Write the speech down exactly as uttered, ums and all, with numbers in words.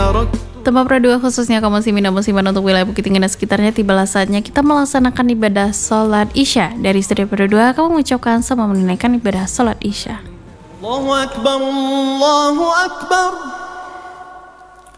Tempat Pro dua khususnya kaum muslimin dan muslimat untuk wilayah Bukit Tinggi dan sekitarnya, tibalah saatnya kita melaksanakan ibadah sholat Isya. Dari Studio Pro dua, kamu mengucapkan sama menunaikan ibadah sholat Isya. Allahu Akbar, Allahu Akbar.